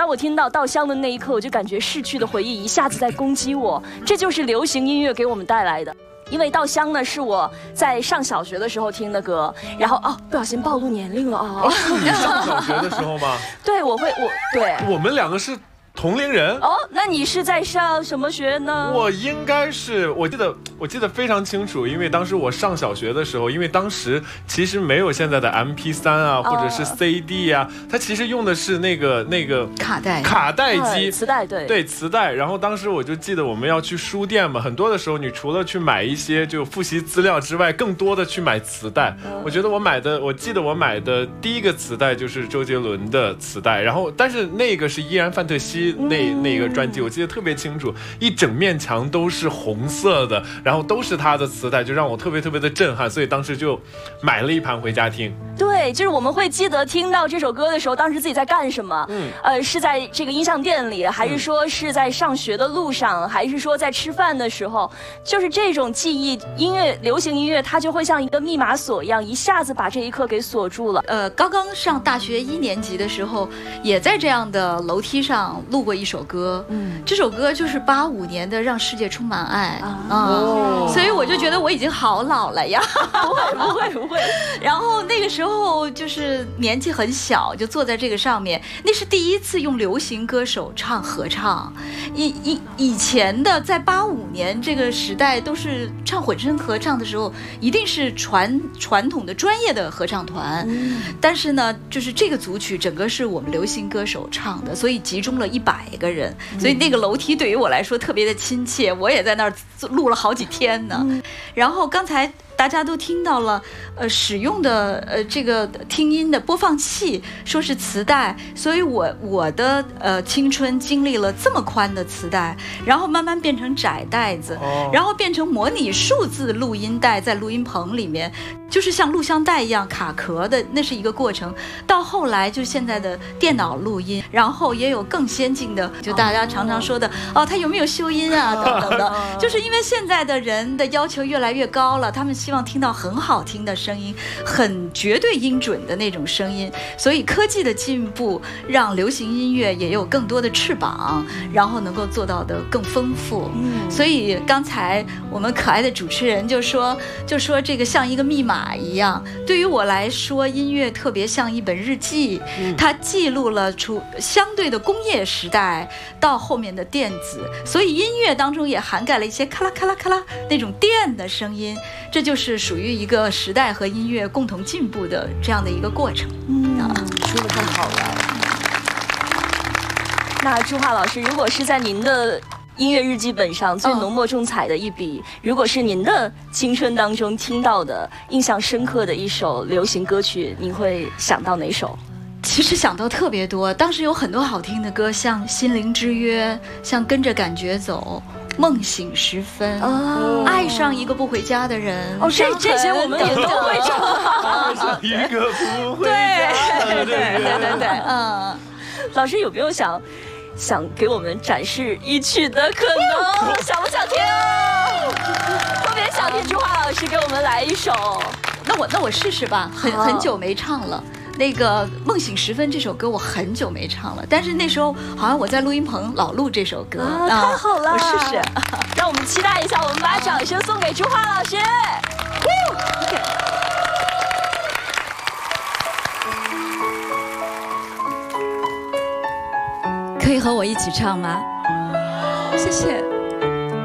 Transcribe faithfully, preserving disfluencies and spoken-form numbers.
当我听到稻香的那一刻，我就感觉逝去的回忆一下子在攻击我，这就是流行音乐给我们带来的。因为稻香呢是我在上小学的时候听的歌，然后哦不小心暴露年龄了啊！ 哦，是你上小学的时候吗？ 对，我会我对， 我们两个是同龄人哦。那你是在上什么学呢？ 我应该是，我记得我记得非常清楚，因为当时我上小学的时候，因为当时其实没有现在的 M P 三 啊，或者是 C D 啊，它其实用的是那个那个卡带卡带机、 嗯、磁带，对对磁带。然后当时我就记得我们要去书店嘛，很多的时候你除了去买一些就复习资料之外，更多的去买磁带。嗯、我觉得我买的，我记得我买的第一个磁带就是周杰伦的磁带，然后但是那个是依然范特西那、嗯、那个专辑，我记得特别清楚，一整面墙都是红色的，然后都是他的磁带，就让我特别特别的震撼，所以当时就买了一盘回家听。 对，就是我们会记得听到这首歌的时候，当时自己在干什么？嗯，呃，是在这个音像店里，还是说是在上学的路上，还是说在吃饭的时候？就是这种记忆，音乐、流行音乐，它就会像一个密码锁一样，一下子把这一刻给锁住了。 呃，刚刚上大学一年级的时候，也在这样的楼梯上录过一首歌。嗯，这首歌就是八五年的《让世界充满爱》啊。哦，所以我就觉得我已经好老了呀。 不会不会不会。 然后那个时候就是年纪很小，就坐在这个上面，那是第一次用流行歌手唱合唱。以以以前的在八五年这个时代，都是唱混声合唱的时候，一定是传传统的专业的合唱团。嗯，但是呢，就是这个组曲整个是我们流行歌手唱的，所以集中了一百个人，所以那个楼梯对于我来说特别的亲切，我也在那儿录了好几天呢。嗯、然后刚才大家都听到了，呃，使用的呃这个听音的播放器说是磁带，所以我我的呃青春经历了这么宽的磁带，然后慢慢变成窄带子，哦、然后变成模拟数字录音带，在录音棚里面，就是像录像带一样卡壳的，那是一个过程。到后来就现在的电脑录音，然后也有更先进的，就大家常常说的哦，它有没有修音啊等等的，就是因为现在的人的要求越来越高了，他们希望听到很好听的声音，很绝对音准的那种声音，所以科技的进步让流行音乐也有更多的翅膀，然后能够做到的更丰富。嗯，所以刚才我们可爱的主持人就说就说这个像一个密码一样，对于我来说，音乐特别像一本日记，它记录了出相对的工业时代到后面的电子，所以音乐当中也涵盖了一些咔啦咔啦咔啦那种电的声音，这就是属于一个时代和音乐共同进步的这样的一个过程。 嗯，啊、说得太好了。那朱桦老师，如果是在您的音乐日记本上最浓墨重彩的一笔，哦、如果是您的青春当中听到的印象深刻的一首流行歌曲，您会想到哪首？ 其实想到特别多，当时有很多好听的歌，像《心灵之约》，像《跟着感觉走》。梦醒时分，哦、爱上一个不回家的人， 哦，这这些我们也都会唱。 爱上一个不回家的人，对对对对对，嗯，老师有没有想想给我们展示一曲的可能？想不想听？特别想听朱桦老师给我们来一首。 那我那我试试吧，很很久没唱了。那个《梦醒时分》这首歌我很久没唱了，但是那时候好像我在录音棚老录这首歌， 啊、太好了！ 我试试， 让我们期待一下，我们把掌声送给朱桦老师。OK， 可以和我一起唱吗？谢谢。